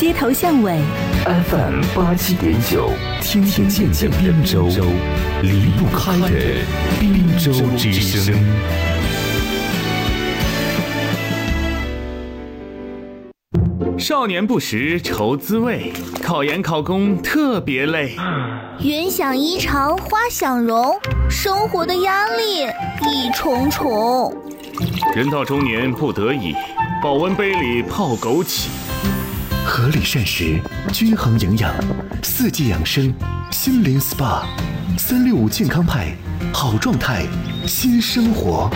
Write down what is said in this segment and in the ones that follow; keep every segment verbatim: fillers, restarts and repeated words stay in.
街头巷尾 F M 八七点九，听听见的滨州，离不开的滨州之声。 少年不识愁滋味，考研考公特别累。 云想衣裳花想容，生活的压力一重重。 人到中年不得已，保温杯里泡枸杞。 合理膳食，均衡营养，四季养生，心灵 S P A， 三六五健康派，好状态，新生活。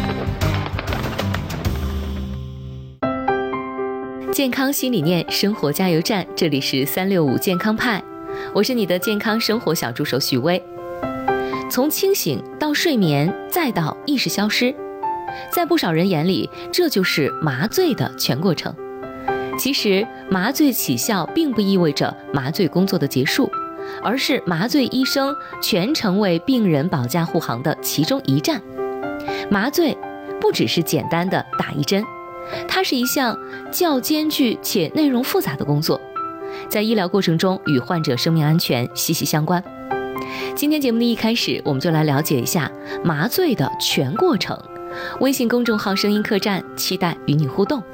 健康新理念，生活加油站，这里是三六五健康派，我是你的健康生活小助手许巍。从清醒到睡眠，再到意识消失，在不少人眼里，这就是麻醉的全过程。其实，麻醉起效并不意味着麻醉工作的结束，而是麻醉医生全程为病人保驾护航的其中一站。麻醉不只是简单的打一针，它是一项较艰巨且内容复杂的工作，在医疗过程中与患者生命安全息息相关。今天节目的一开始，我们就来了解一下麻醉的全过程。微信公众号声音客栈，期待与你互动。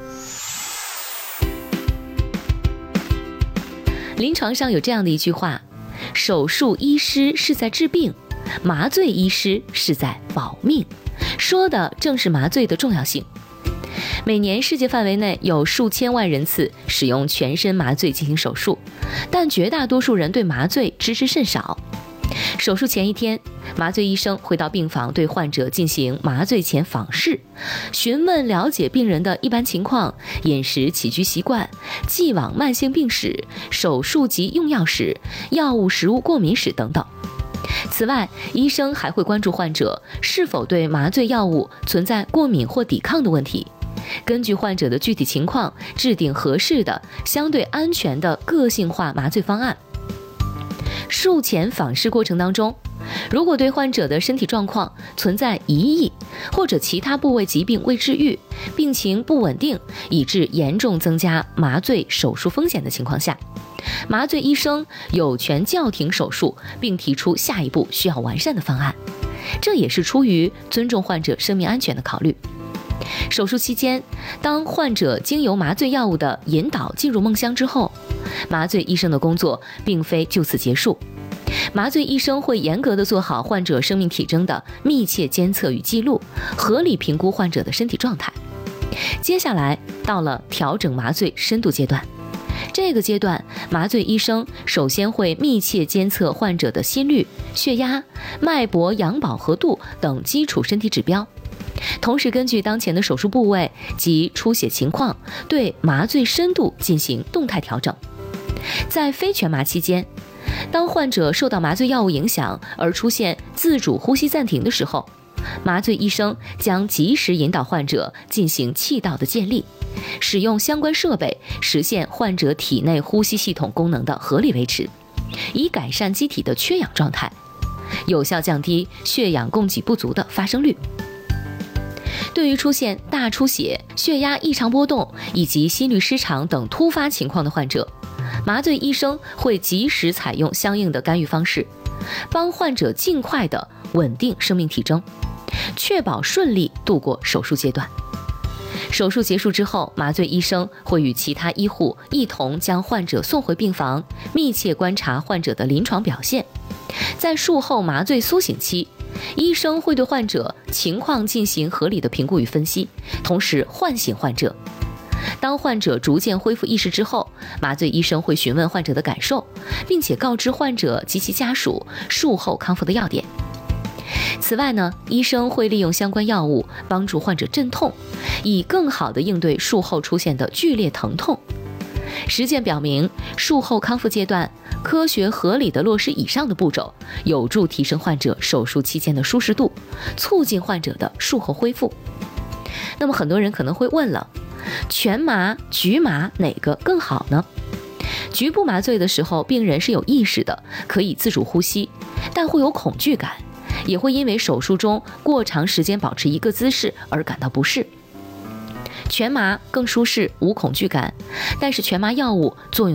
临床上有这样的一句话，手术医师是在治病，麻醉医师是在保命，说的正是麻醉的重要性。每年世界范围内有数千万人次使用全身麻醉进行手术，但绝大多数人对麻醉知之甚少。手术前一天，麻醉医生会到病房对患者进行麻醉前访视，询问了解病人的一般情况、饮食起居习惯、既往慢性病史、手术及用药史、药物食物过敏史等等。此外，医生还会关注患者是否对麻醉药物存在过敏或抵抗的问题，根据患者的具体情况制定合适的、相对安全的个性化麻醉方案。术前访视过程当中，如果对患者的身体状况存在疑义，或者其他部位疾病未治愈，病情不稳定，以致严重增加麻醉手术风险的情况下，麻醉医生有权叫停手术，并提出下一步需要完善的方案。这也是出于尊重患者生命安全的考虑。手术期间，当患者经由麻醉药物的引导进入梦乡之后，麻醉医生的工作并非就此结束。麻醉医生会严格地做好患者生命体征的密切监测与记录，合理评估患者的身体状态。接下来到了调整麻醉深度阶段，这个阶段，麻醉医生首先会密切监测患者的心率、血压、脉搏氧饱和度等基础身体指标，同时根据当前的手术部位及出血情况，对麻醉深度进行动态调整。在非全麻期间，当患者受到麻醉药物影响而出现自主呼吸暂停的时候，麻醉医生将及时引导患者进行气道的建立，使用相关设备实现患者体内呼吸系统功能的合理维持，以改善机体的缺氧状态，有效降低血氧供给不足的发生率。对于出现大出血、血压异常波动以及心律失常等突发情况的患者，麻醉医生会及时采用相应的干预方式，帮患者尽快的稳定生命体征，确保顺利度过手术阶段。手术结束之后，麻醉医生会与其他医护一同将患者送回病房，密切观察患者的临床表现。在术后麻醉苏醒期，医生会对患者情况进行合理的评估与分析，同时唤醒患者。当患者逐渐恢复意识之后，麻醉医生会询问患者的感受，并且告知患者及其家属术后康复的要点。此外呢，医生会利用相关药物帮助患者镇痛，以更好地应对术后出现的剧烈疼痛。实践表明，术后康复阶段科学合理地落实以上的步骤，有助提升患者手术期间的舒适度，促进患者的术后恢复。那么很多人可能会问了，全麻、局麻哪个更好呢？局部麻醉的时候，病人是有意识的，可以自主呼吸，但会有恐惧感，也会因为手术中过长时间保持一个姿势而感到不适。全麻更舒适，无恐惧感，但是全麻药物作用